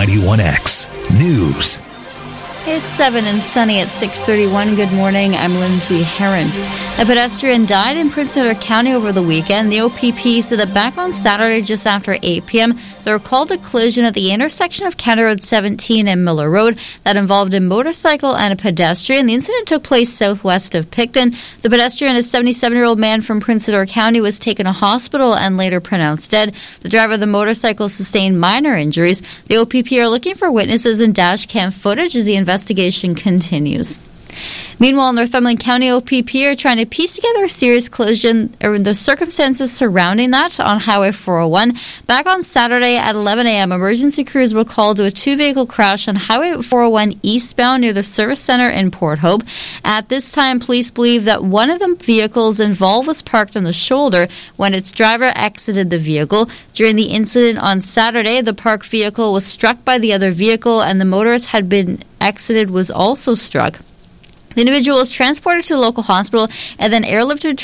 91X News. It's 7 and sunny at 6:31. Good morning. I'm Lindsay Herron. A pedestrian died in Prince Edward County over the weekend. The OPP said that back on Saturday just after 8 p.m., there recalled a collision at the intersection of County Road 17 and Miller Road that involved a motorcycle and a pedestrian. The incident took place southwest of Picton. The pedestrian, a 77-year-old man from Prince Edward County, was taken to hospital and later pronounced dead. The driver of the motorcycle sustained minor injuries. The OPP are looking for witnesses and dash cam footage as the investigation continues. Meanwhile, Northumberland County OPP are trying to piece together a serious collision or the circumstances surrounding that on Highway 401. Back on Saturday at 11 a.m., emergency crews were called to a two-vehicle crash on Highway 401 eastbound near the Service Center in Port Hope. At this time, police believe that one of the vehicles involved was parked on the shoulder when its driver exited the vehicle. During the incident on Saturday, the parked vehicle was struck by the other vehicle and the motorist had been exited was also struck. The individual was transported to a local hospital and then airlifted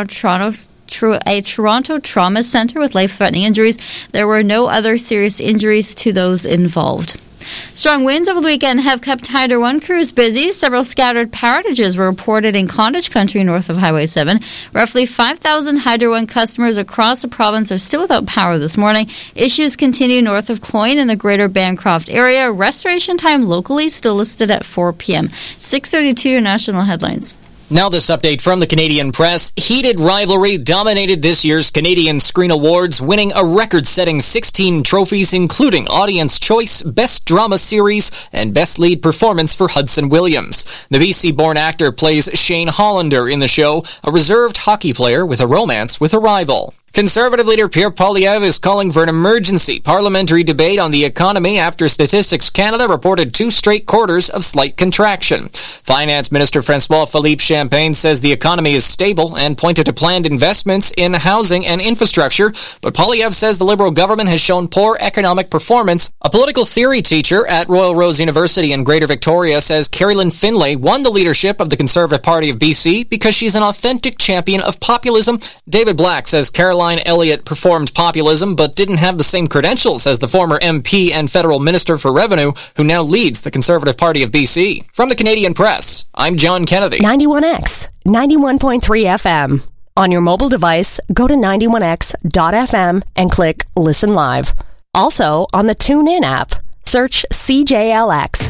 to a Toronto trauma center with life-threatening injuries. There were no other serious injuries to those involved. Strong winds over the weekend have kept Hydro One crews busy. Several scattered power outages were reported in Cottage Country north of Highway 7. Roughly 5,000 Hydro One customers across the province are still without power this morning. Issues continue north of Cloyne in the greater Bancroft area. Restoration time locally still listed at 4 p.m. 6:32 national headlines. Now this update from the Canadian Press. Heated rivalry dominated this year's Canadian Screen Awards, winning a record-setting 16 trophies, including Audience Choice, Best Drama Series, and Best Lead Performance for Hudson Williams. The BC-born actor plays Shane Hollander in the show, a reserved hockey player with a romance with a rival. Conservative leader Pierre Poilievre is calling for an emergency parliamentary debate on the economy after Statistics Canada reported 2 straight quarters of slight contraction. Finance Minister François-Philippe Champagne says the economy is stable and pointed to planned investments in housing and infrastructure, but Poilievre says the Liberal government has shown poor economic performance. A political theory teacher at Royal Rose University in Greater Victoria says Carrie-Lynn Finlay won the leadership of the Conservative Party of BC because she's an authentic champion of populism. David Black says Caroline Elliott performed populism but didn't have the same credentials as the former MP and federal minister for revenue who now leads the Conservative Party of BC. From the Canadian Press, I'm John Kennedy. 91X, 91.3 FM. On your mobile device, go to 91x.fm and click Listen Live. Also, on the TuneIn app, search CJLX.